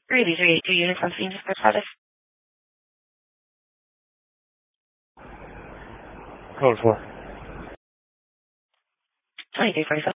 Greetings, 382 units on Phoenix Service. Code 4. 2347.